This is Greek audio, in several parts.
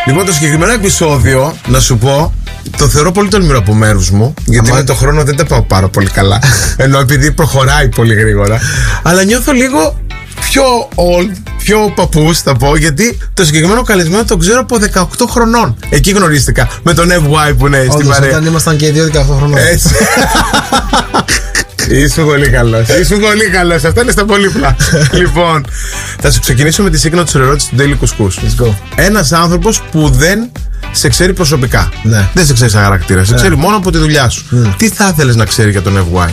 Λοιπόν, το συγκεκριμένο επεισόδιο, να σου πω, το θεωρώ πολύ τολμηρό από μέρους μου, γιατί με το χρόνο δεν τα πάω πάρα πολύ καλά. Ενώ επειδή προχωράει πολύ γρήγορα. Αλλά νιώθω λίγο πιο old, πιο παππούς θα πω, γιατί το συγκεκριμένο καλεσμένο το ξέρω από 18 χρονών. Εκεί γνωρίστηκα με τον FY που είναι στην παρέα. Όταν ήμασταν και οι δύο 18 χρονών. Έτσι. Είσαι πολύ καλός. Είσαι πολύ καλός. Αυτά είναι στα πολύπλα. Λοιπόν, θα σου ξεκινήσω με τη signature ερώτηση του Daily Couscous. Ένας άνθρωπος που δεν σε ξέρει προσωπικά. Ναι. Δεν σε ξέρει σαν χαρακτήρα. Σε ξέρει μόνο από τη δουλειά σου. Τι θα ήθελες να ξέρει για τον FY?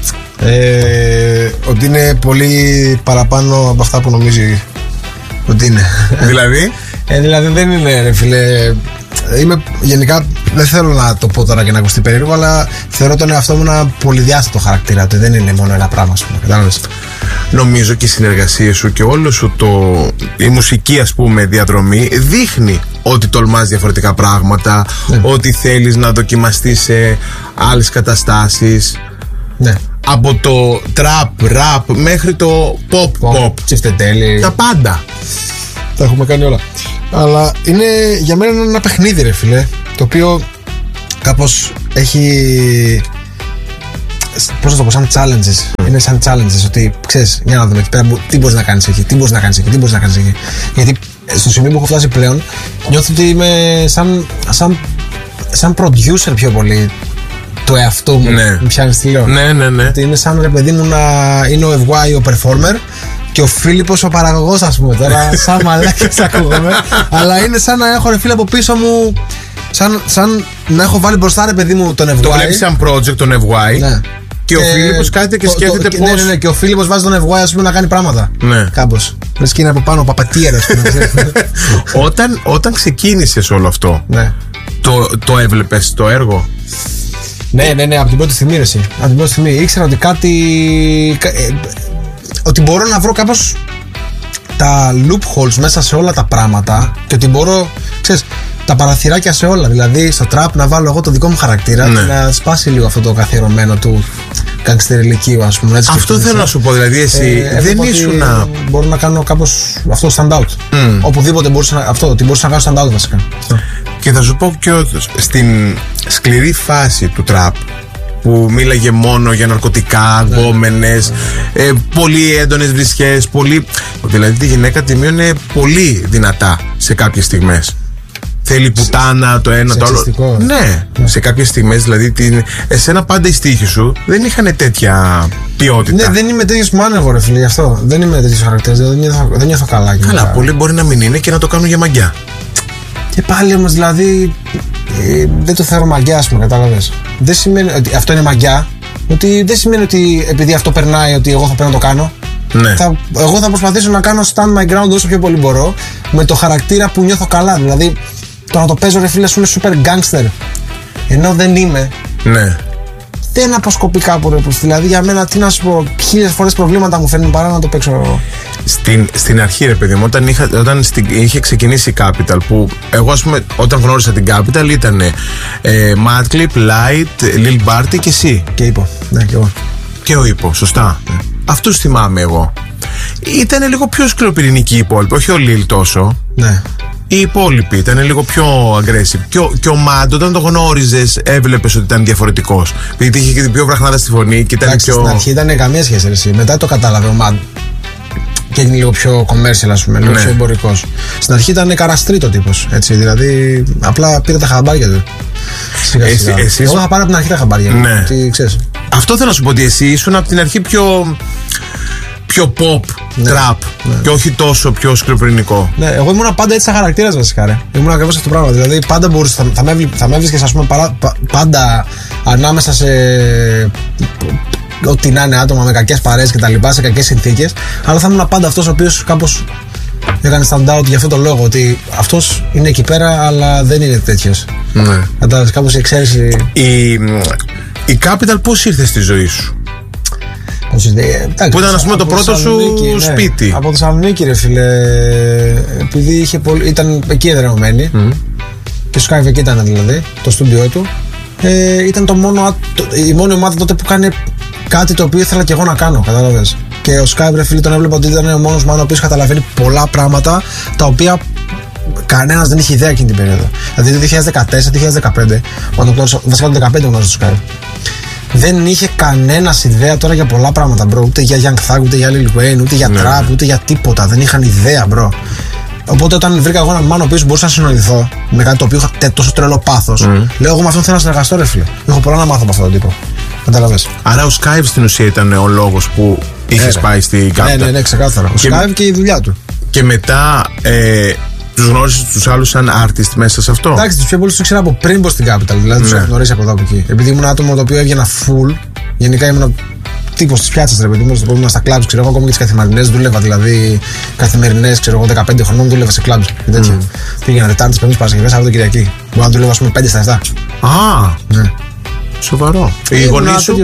Ότι είναι πολύ παραπάνω από αυτά που νομίζει ότι είναι. Δηλαδή? Δηλαδή δεν είναι, ρε φίλε. Γενικά, δεν θέλω να το πω τώρα και να ακουστεί περίεργο, αλλά θεωρώ τον εαυτό μου ένα πολυδιάστατο χαρακτήρα. Ότι δεν είναι μόνο ένα πράγμα, ας πούμε. Κατάλαβες. Νομίζω και οι συνεργασίες σου και όλο σου η μουσική, ας πούμε, διαδρομή δείχνει ότι τολμάς διαφορετικά πράγματα, ότι θέλεις να δοκιμαστείς σε άλλες καταστάσεις. Ναι. Από το trap, rap μέχρι το pop. Τσιφτετέλη. Τα πάντα. Τα έχουμε κάνει όλα. Αλλά για μένα είναι ένα παιχνίδι, ρε φίλε, το οποίο κάπως έχει, πώς να το πω, σαν challenges. Είναι σαν challenges, ότι ξέρεις, για να δούμε εκεί πέρα τι μπορείς να κάνεις εκεί, τι μπορείς να κάνεις εκεί, τι μπορείς να κάνεις εκεί. Γιατί στο σημείο που έχω φτάσει πλέον νιώθω ότι είμαι σαν producer πιο πολύ το εαυτό μου. Ναι. Μου πιάνεις τι λέω. Ναι. Ότι είναι σαν, ρε παιδί μου, να είναι ο FY ο performer και ο Φίλιππος ο παραγωγός, ας πούμε. Τώρα σαν μαλάκες ακούγομαι. Αλλά είναι σαν να έχω, ρε φίλε, από πίσω μου, σαν να έχω βάλει μπροστά, ρε παιδί μου, τον FY. Το βλέπεις σαν project τον FY. Ναι. Και ο Φίλιππος κάθεται και σκέφτεται πώς. Ναι, και ο Φίλιππος βάζει τον FY, ας πούμε, να κάνει πράγματα. Ναι. Κάπως. Λες και είναι από πάνω, παπατήρα, ας πούμε. Όταν ξεκίνησες όλο αυτό, ναι. Το έβλεπες το έργο? Ναι, από την πρώτη στιγμή, ρε. Από την πρώτη στιγμή ήξερα ότι ότι μπορώ να βρω κάπως τα loopholes μέσα σε όλα τα πράγματα και ότι μπορώ, ξέρεις, τα παραθυράκια σε όλα. Δηλαδή στο trap να βάλω εγώ το δικό μου χαρακτήρα, ναι, και να σπάσει λίγο αυτό το καθιερωμένο του γκαγκστερηλικίου, ας πούμε. Έτσι, αυτό θέλω να σου πω, δηλαδή εσύ δεν ήσουν να... Μπορώ να κάνω κάπως αυτό stand out. Οπουδήποτε μπορούσα να κάνω stand out βασικά. Και θα σου πω και στην σκληρή φάση του trap, που μίλαγε μόνο για ναρκωτικά, γκόμενες, πολύ έντονες βρισχές, δηλαδή τη γυναίκα τη μείωνε πολύ δυνατά σε κάποιες στιγμές. Θέλει πουτάνα, το ένα, το άλλο. Ναι, σε κάποιες στιγμές, δηλαδή εσένα πάντα οι στίχοι σου δεν είχαν τέτοια ποιότητα. Ναι, δεν είμαι τέτοιος μάνεβο, ρε φίλε, γι' αυτό. Δεν είμαι τέτοιος χαρακτήρας, δεν νιώθω καλά. Καλά, πολλοί μπορεί να μην είναι και να το κάνουν για μαγιά. Και πάλι όμως, δηλαδή, δεν το θεωρώ μαγιά, ας πούμε, κατάλαβες. Δεν σημαίνει ότι αυτό είναι μαγιά, ότι δεν σημαίνει ότι επειδή αυτό περνάει ότι εγώ θα πρέπει να το κάνω. Ναι. Εγώ θα προσπαθήσω να κάνω stand my ground όσο πιο πολύ μπορώ, με το χαρακτήρα που νιώθω καλά. Δηλαδή, το να το παίζω, ρε φίλε, σου είναι super gangster, ενώ δεν είμαι. Ναι. Δεν αποσκοπεί κάπου, ρε. Δηλαδή, για μένα, τι να σου πω, 1000 φορές προβλήματα μου φέρνουν παρά να το παίξω. Στην αρχή, ρε παιδί μου, όταν είχε ξεκινήσει η Capital, που εγώ, ας πούμε, όταν γνώρισα την Capital ήταν Madclip, Light, Lil Barty και εσύ. Και Υπο. Ναι, και εγώ. Και ο Υπο, σωστά. Ναι. Αυτούς θυμάμαι εγώ. Ήταν λίγο πιο σκληροπυρηνικοί οι υπόλοιποι, όχι ο Lil τόσο. Ναι. Οι υπόλοιποι ήταν λίγο πιο aggressive. Και ο Mad, όταν το γνώριζες, έβλεπες ότι ήταν διαφορετικός. Γιατί είχε και την πιο βραχνάδα στη φωνή και ήταν. Εντάξει, πιο. Στην αρχή ήταν καμία σχέση, εσύ. Μετά το κατάλαβε ο Mad. Και έγινε λίγο πιο commercial, ας πούμε, λίγο πιο εμπορικός. Στην αρχή ήταν καραστρίτο τύπος. Έτσι, δηλαδή, απλά πήρε τα χαμπάρια του. Εγώ θα πάρω από την αρχή τα χαμπάρια. Ναι. Τι ξέρεις. Αυτό θέλω να σου πω, ότι εσύ ήσουν από την αρχή πιο pop, trap, και όχι τόσο πιο σκληροπυρηνικό. Ναι, εγώ ήμουν πάντα έτσι σαν χαρακτήρας βασικά, ρε. Ήμουν ακριβώς αυτό το πράγμα. Δηλαδή, πάντα μπορούσα, θα με έβρισκες, ας πούμε, πάντα ανάμεσα σε ό,τι να είναι άτομα με κακές παρέες και τα λοιπά, σε κακές συνθήκες, αλλά θα ήμουν πάντα αυτός ο οποίος κάπως έκανε stand out για αυτό το λόγο, ότι αυτός είναι εκεί πέρα, αλλά δεν είναι τέτοιος. Ναι. Κατάλαβες, κάπως η εξαίρεση. Η Capital πώς ήρθε στη ζωή σου? Που ήταν, ας πούμε, το πρώτο σου σπίτι? Από Θεσσαλονίκη, ρε φίλε. Επειδή ήταν εκεί εδρεωμένη και στο Skype εκεί ήταν, δηλαδή, το στούντιό του. Ήταν η μόνη ομάδα τότε που κάνει κάτι το οποίο ήθελα και εγώ να κάνω, κατάλαβες. Και ο Skype, ρε φίλε, τον έβλεπα ότι ήταν ο μόνος μάλλον ο οποίος καταλαβαίνει πολλά πράγματα, τα οποία Κανένας δεν είχε ιδέα εκείνη την περίοδο. Δηλαδή το 2014-2015, βασικά το 2015 γνώριζε το Skype. Δεν είχε κανένας ιδέα τώρα για πολλά πράγματα, bro. Ούτε για Young Thug, ούτε για Lil Wayne, ούτε για Trap, ούτε για τίποτα. Δεν είχαν ιδέα, bro. Οπότε όταν βρήκα εγώ έναν μάνο ο οποίος μπορούσα να συνοηθώ με κάτι το οποίο είχα τόσο τρελό πάθος, λέω εγώ με αυτόν θέλω να συνεργαστώ, ρε φίλε. Έχω πολλά να μάθω από αυτόν τον τύπο. Καταλαβες. Άρα ο Skype στην ουσία ήταν ο λόγος που είχες πάει στην Capital. Ναι, ξεκάθαρα. Ο Skype και η δουλειά του. Και μετά τους γνώρισες τους άλλους σαν artist μέσα σε αυτό. Εντάξει, τους πιο πολλούς τους ήξερα από πριν πω στην Capital. Δηλαδή τους έχω γνωρίσει από εδώ από εκεί. Επειδή ήμουν άτομο το οποίο έβγαινα full, γενικά ήμουν τύπος της πιάτσας, ρε παιδί μου, ήμουν στα κλαμπs, ξέρω εγώ, ακόμη και τις καθημερινές δούλευα. Δηλαδή καθημερινές, ξέρω εγώ, 15 χρονών δούλευα σε κλαμπs και τέτοια. Πήγαινα Τετάρτες, Πέμπτες, Παρασκευές, Σαββατοκυριακή. Μπορώ να δούλευα, ας πούμε, 5 στα 7. Ναι. Σοβαρό. Οι γονείς σου.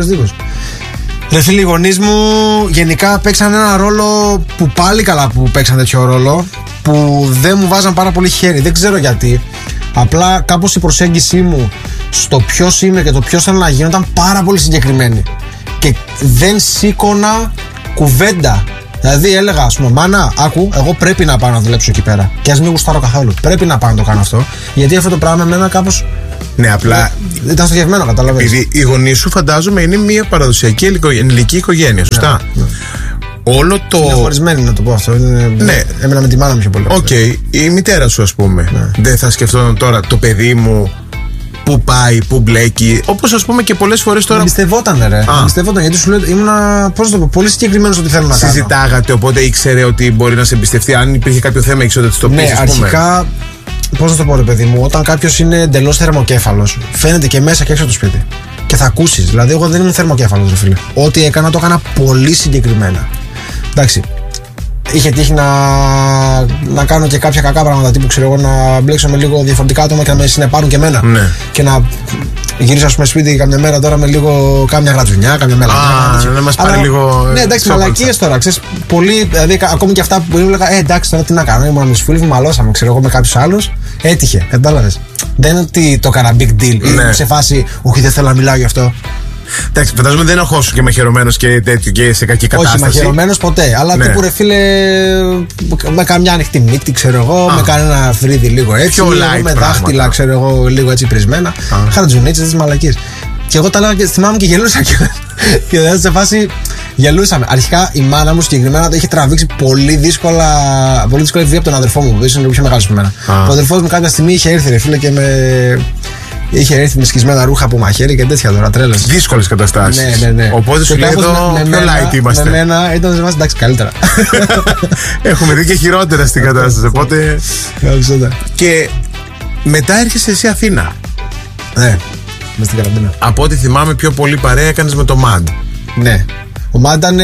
Ρε φίλοι, οι γονείς μου γενικά παίξαν ένα ρόλο που πάλι καλά που παίξαν τέτοιο ρόλο, που δεν μου βάζαν πάρα πολύ χέρι. Δεν ξέρω γιατί. Απλά κάπως η προσέγγιση μου στο ποιος είμαι και το ποιος θέλω να γίνω ήταν πάρα πολύ συγκεκριμένη. Και δεν σήκωνα κουβέντα. Δηλαδή έλεγα, ας πούμε, μάνα, άκου, εγώ πρέπει να πάω να δουλέψω εκεί πέρα. Και ας μην γουστάρω καθόλου. Πρέπει να πάω να το κάνω αυτό. Γιατί αυτό το πράγμα εμένα κάπως. Ναι, απλά. Ήταν στοχευμένο, καταλαβαίνεις. Επειδή οι γονείς σου, φαντάζομαι, είναι μια παραδοσιακή ελληνική οικογένεια, σωστά. Ναι. Όλο το. Είναι χωρισμένη, να το πω αυτό. Ναι. Έμενα με τη μάνα μου πιο πολύ. Οκ. Η μητέρα σου, ας πούμε. Ναι. Δεν θα σκεφτόταν τώρα το παιδί μου. Πού πάει, πού μπλέκει. Όπως ας πούμε και πολλές φορές τώρα. Εμπιστευόταν, ρε. Εμπιστευόταν, γιατί σου λέω ήμουνα, πώς να το πω, πολύ συγκεκριμένος ότι θέλω να κάνω. Συζητάγατε, οπότε ήξερε ότι μπορεί να σε εμπιστευτεί. Αν υπήρχε κάποιο θέμα, ήξερε ότι το πει. Ναι, αρχικά, πώς να το πω, ρε παιδί μου, όταν κάποιος είναι εντελώς θερμοκέφαλος, φαίνεται και μέσα και έξω από το σπίτι. Και θα ακούσεις. Δηλαδή, εγώ δεν ήμουν θερμοκέφαλος, ρε φίλε. Ό,τι έκανα, το έκανα πολύ συγκεκριμένα. Εντάξει. Είχε τύχει να κάνω και κάποια κακά πράγματα, τύπου ξέρω εγώ, να μπλέξω με λίγο διαφορετικά άτομα και να με συνεπάρουν και εμένα. Ναι. Και να γυρίσω, ας πούμε, σπίτι καμιά μέρα τώρα με λίγο κάμια γρατζουνιά, κάμια μελαγιά. Να μας πάρει λίγο. Ναι, εντάξει, μαλακίες τώρα. Ξέρεις, πολύ, δηλαδή, ακόμη και αυτά που έλεγα, εντάξει, τώρα τι να κάνω. Ήμουν με τους φίλους μου, μαλώσαμε, ξέρω εγώ, με κάποιους άλλους. Έτυχε, κατάλαβες. Δεν είναι ότι το έκανα big deal. Ήμουν σε φάση, όχι, δεν θέλω να μιλάω γι' αυτό. Εντάξει, φαντάζομαι δεν εχώσου και μαχαιρωμένος και τέτοιο και σε κακή κατάσταση. Όχι, μαχαιρωμένος ποτέ. Αλλά τύπου ρε φίλε, με καμιά ανοιχτή μύτη, ξέρω εγώ, με κανένα φρύδι λίγο έτσι. Με δάχτυλα, ξέρω εγώ, λίγο έτσι πρισμένα. Χαρτζουνίτσες, τις μαλακίες. Και εγώ τα έλεγα και θυμάμαι και γελούσα και δηλαδή σε φάση γελούσαμε. Αρχικά η μάνα μου συγκεκριμένα το είχε τραβήξει πολύ δύσκολη βία από τον αδερφό μου, που είναι λίγο πιο μεγάλος από μένα. Ο αδερφός μου κάποια στιγμή είχε έρθει, ρε φίλε, και είχε έρθει με σκισμένα ρούχα από μαχαίρι και τέτοια τώρα, τρέλες. Δύσκολες καταστάσεις. Ναι. Οπότε σου λέει εδώ πιο light είμαστε. Με μένα ήταν σε βάση εντάξει καλύτερα. Έχουμε δει και χειρότερα στην κατάσταση. Οπότε. Και μετά έρχεσαι εσύ Αθήνα. Ναι, μες στην καραντίνα. Από ό,τι θυμάμαι, πιο πολύ παρέα έκανες με το Mad. Ναι. Ο Mad ήταν.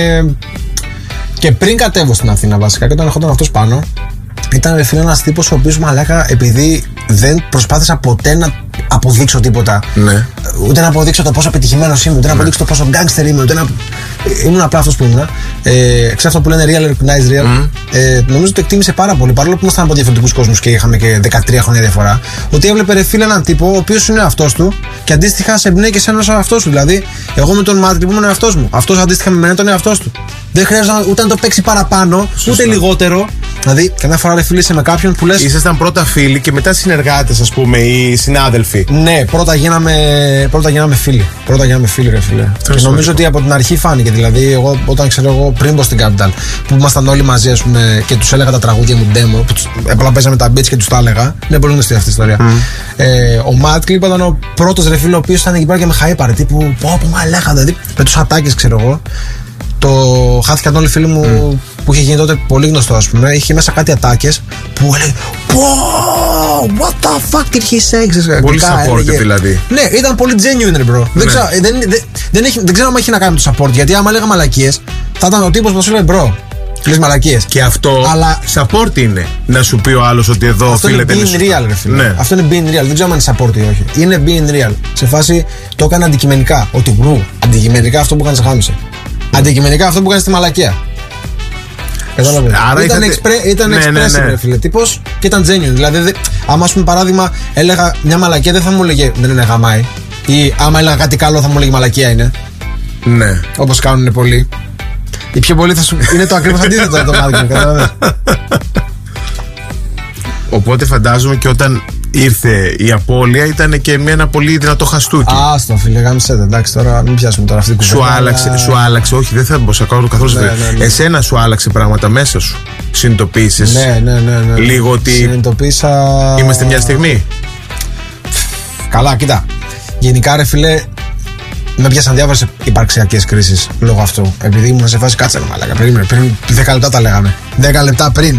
Και πριν κατέβω στην Αθήνα βασικά, και όταν ερχόταν αυτός πάνω, ήταν φίλε ένας τύπος ο οποίος μαλάκα, επειδή δεν προσπάθησα ποτέ να αποδείξω τίποτα. Ναι. Ούτε να αποδείξω το πόσο πετυχημένος είμαι, ούτε να αποδείξω το πόσο γκάγκστερ είμαι, ήμουν απλά αυτός που ήμουν. Ξέρω αυτό που λένε real, recognize real. Νομίζω το εκτίμησε πάρα πολύ, παρόλο που ήμασταν από διαφορετικούς κόσμους και είχαμε και 13 χρόνια διαφορά. Ότι έβλεπε ρε φίλε έναν τύπο ο οποίος είναι αυτός του και αντίστοιχα σε εμπνέει και σε ένας αυτός του. Δηλαδή, εγώ με τον Μάτρι που ήμουν εαυτός μου. Αυτός αντίστοιχα με μένα ήταν εαυτός του. Δεν χρειάζεται ούτε να το παίξει παραπάνω, ούτε λιγότερο. Δηλαδή, καμιά φορά ρε φίλε είσαι με κάποιον που λες. Ήσασταν πρώτα φίλοι και μετά συνεργάτες, ας πούμε, ή συνάδελφοι. Ναι, πρώτα γίναμε φίλοι. Πρώτα γίναμε φίλοι, ρε φίλε. Και νομίζω ότι από την αρχή φάνηκε. Δηλαδή, εγώ όταν ξέρω εγώ πριν πω στην Capital, που ήμασταν όλοι μαζί, ας πούμε, και τους έλεγα τα τραγούδια μου demo, που απλά παίζαμε τα beats και τους τα έλεγα. Είναι πολύ γνωστή αυτή η ιστορία. Ο Mad Clip ήταν ο πρώτος ρε φίλε, ο οποίος ήταν εκεί πέρα και με χαΐπαρε. Τύπου, πω μαλάκα, δηλαδή με τους ατάκες, ξέρω εγώ. Χάθηκαν όλοι οι φίλοι μου που είχε γίνει τότε πολύ γνωστό, ας πούμε. Είχε μέσα κάτι ατάκες που έλεγε what the fuck did he say? Πολύ support δηλαδή. Ναι, ήταν πολύ genuine, bro. Δεν ξέρω αν έχει να κάνει με το support, γιατί άμα έλεγα μαλακίες θα ήταν ο τύπος που σου λέει bro, λες μαλακίες. Και αυτό support είναι να σου πει ο άλλος ότι εδώ οφείλεται. Αυτό είναι being real, ρε φίλε. Ναι. Αυτό είναι being real. Δεν ξέρω αν είναι support ή όχι. Είναι being real. Σε φάση το έκανε αντικειμενικά. Ότι αντικειμενικά αυτό που κάνεις χάμισε. Αντικειμενικά αυτό που κάνει στη μαλακία. Άρα ήταν expressive, ρε φίλε, τύπος και ήταν genuine. Δηλαδή, άμα ας πούμε παράδειγμα έλεγα μια μαλακία, δεν θα μου έλεγε δεν είναι γαμάει. Ή άμα έλεγα κάτι καλό, θα μου έλεγε μαλακία είναι. Ναι. Όπως κάνουν πολλοί. Οι πιο πολλοί θα σου. Είναι το ακριβώς αντίθετο το μάθημα, κατάλαβες. Οπότε φαντάζομαι και όταν ήρθε η απώλεια ήταν και με ένα πολύ δυνατό χαστούκι. Άστο, φίλε, γάμισε, εντάξει, τώρα μην πιάσουμε τώρα αυτή την κουβέντα. Σου άλλαξε, όχι, δεν θα μπορούσα να κάνω καθόλου. Ναι. Εσένα σου άλλαξε πράγματα μέσα σου. Συνειδητοποίησες Ναι. λίγο ότι συνειδητοποίησα. είμαστε μια στιγμή. Καλά, κοίτα. Γενικά, ρε φίλε, με πιάσαν διάφορες υπαρξιακές κρίσεις λόγω αυτού. Επειδή ήμουν σε φάση κάτσε, μαλάκα. Περίμενε, πριν 10 λεπτά τα λέγαμε. 10 λεπτά πριν.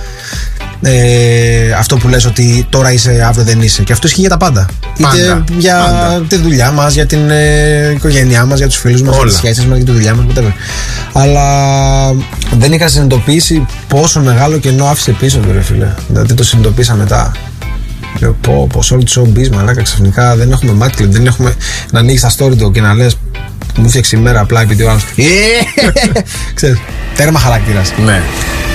Αυτό που λες ότι τώρα είσαι, αύριο δεν είσαι. Και αυτό ισχύει για τα πάντα. Είτε για τη δουλειά μας, για την οικογένειά μας, για τους φίλους μας, για τις σχέσεις μας, για τη δουλειά μας, whatever. Αλλά δεν είχα συνειδητοποιήσει πόσο μεγάλο κενό άφησε πίσω του, ρε φίλε. Δηλαδή το συνειδητοποίησα μετά. Λέω πω σε όλο το showbiz, μαλάκα, ξαφνικά δεν έχουμε μάτι, δεν έχουμε να ανοίξει τα story του και να λες μου φτιάξει η μέρα απλά επειδή ο άλλος ξέρεις, τέρμα χαρακτήρας. Ναι.